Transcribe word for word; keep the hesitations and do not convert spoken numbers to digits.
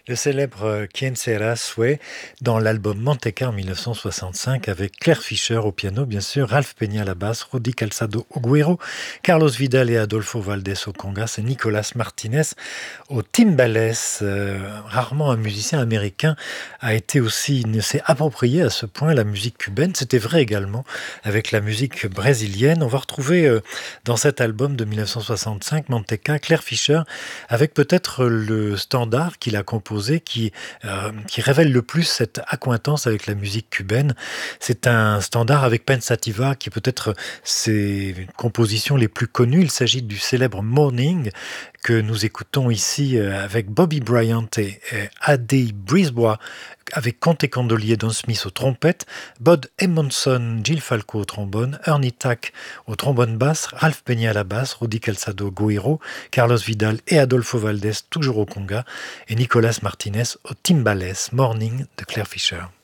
Le célèbre euh, Quien Sera Sue dans l'album Manteca en mille neuf cent soixante-cinq avec Claire Fischer au piano, bien sûr, Ralph Peña à la basse, Rodi Calzado au güiro, Carlos Vidal et Adolfo Valdés au congas et Nicolas Martinez au timbales. Euh, rarement un musicien américain a été aussi, ne s'est approprié à ce point la musique cubaine. C'était vrai également avec la musique brésilienne. On va retrouver euh, dans cet album de mille neuf cent soixante-cinq, Manteca, Claire Fischer, avec peut-être le standard qu'il a composé qui, euh, qui révèle le plus cette accointance avec la musique cubaine. C'est un standard avec Pensativa qui est peut-être ses compositions les plus connues. Il s'agit du célèbre Morning que nous écoutons ici avec Bobby Bryant et, et Ade Brisebois avec Conte Candelier, Don Smith aux trompettes, Bud Emonson, Jill Falco au trombone, Ernie Tack au trombone basse, Ralph Peña à la basse, Rodi Calzado au güiro, Carlos Vidal et Adolfo Valdés toujours au conga et Nicolas Martinez au timbales, Morning de Claire Fischer.